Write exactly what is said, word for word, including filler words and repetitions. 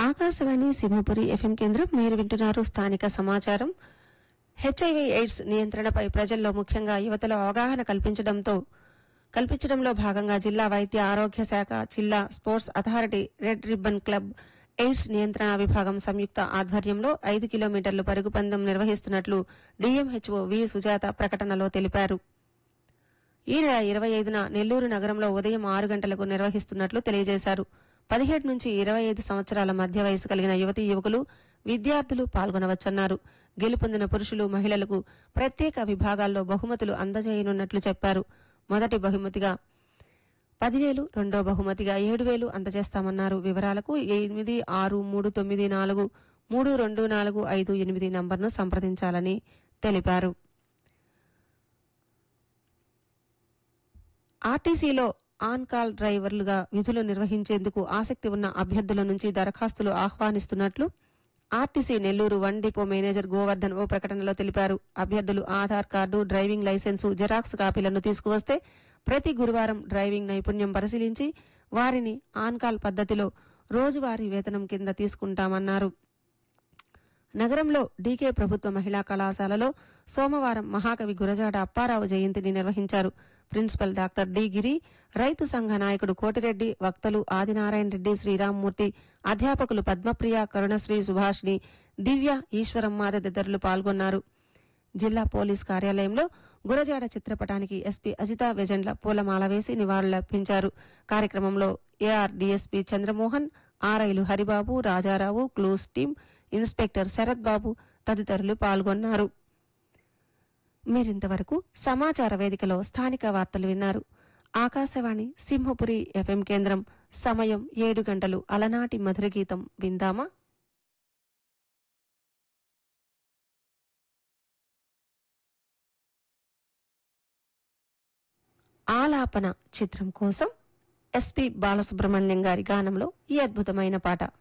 Akashvani Simhapuri FM కేంద్రం. మీరు వింటున్నారు స్థానిక సమాచారం. హెచ్ఐవి ఎయిడ్స్ నియంత్రణపై ప్రజల్లో ముఖ్యంగా యువతలో అవగాహన కల్పించడంతో కల్పించడంలో భాగంగా జిల్లా వైద్య ఆరోగ్య శాఖ, జిల్లా sports authority, red ribbon club, AIDS నియంత్రణ విభాగం సంయుక్త ఆధ్వర్యంలో ఐదు కిలోమీటర్లు పరుగు పందెం నిర్వహిస్తున్నట్లు డీఎంహెచ్ఓ వి సుజాత ప్రకటనలో తెలిపారు. ఈ నెల ఇరవై ఐదున నెల్లూరు నగరంలో ఉదయం ఆరు గంటలకు నిర్వహిస్తున్నట్లు తెలియజేశారు. పదిహేడు నుంచి ఇరవై ఐదు సంవత్సరాల మధ్య వయసు కలిగిన యువతీ యువకులు, విద్యార్థులు పాల్గొనవచ్చన్నారు. గెలుపొందిన పురుషులు, మహిళలకు ప్రత్యేక విభాగాల్లో బహుమతులు అందజేయనున్నట్లు చెప్పారు. మొదటి బహుమతిగా పదివేలు, రెండో బహుమతిగా ఏడు వేలు అందజేస్తామన్నారు. వివరాలకు ఎనిమిది ఆరు మూడు తొమ్మిది నాలుగు మూడు రెండు నాలుగు ఐదు ఎనిమిది నంబర్ను సంప్రదించాలని తెలిపారు. ఆర్టీసీలో ఆన్ కాల్ డ్రైవర్లుగా విధులు నిర్వహించేందుకు ఆసక్తి ఉన్న అభ్యర్థుల నుంచి దరఖాస్తులు ఆహ్వానిస్తున్నట్లు RTC Nellore one depot manager Govardhan ఓ ప్రకటనలో తెలిపారు. అభ్యర్థులు Aadhaar card, driving licence, xerox కాపీలను తీసుకువస్తే ప్రతి గురువారం డ్రైవింగ్ నైపుణ్యం పరిశీలించి వారిని ఆన్ కాల్ పద్ధతిలో రోజువారీ వేతనం కింద తీసుకుంటామన్నారు. నగరంలో డీకే ప్రభుత్వ మహిళా కళాశాలలో సోమవారం మహాకవి గురజాడ అప్పారావు జయంతిని నిర్వహించారు. ప్రిన్సిపల్ డాక్టర్ డి గిరి, రైతు సంఘ నాయకుడు కోటిరెడ్డి, వక్తలు ఆదినారాయణ రెడ్డి, శ్రీరామ్మూర్తి, అధ్యాపకులు పద్మప్రియ, కరుణశ్రీ, సుభాష్ని, దివ్య, ఈశ్వరమ్మ తదితరులు పాల్గొన్నారు. జిల్లా పోలీస్ కార్యాలయంలో గురజాడ చిత్రపటానికి ఎస్పీ అజితా వెజెండ్ల పూలమాల వేసి నివాళులర్పించారు. కార్యక్రమంలో AR DSP Chandramohan, ఆర్ఐలు Haribabu, Rajarao, clues team inspector Sarath బాబు తదితరులు పాల్గొన్నారు. మీరింతవరకు సమాచార వేదికలో స్థానిక వార్తలు విన్నారు. ఆకాశవాణి సింహపురి ఎఫ్ఎం కేంద్రం. సమయం ఏడు గంటలు. అలనాటి మధుర గీతం విందామా? ఆలాపన చిత్రం కోసం ఎస్పి బాలసుబ్రహ్మణ్యం గారి గానంలో ఈ అద్భుతమైన పాట.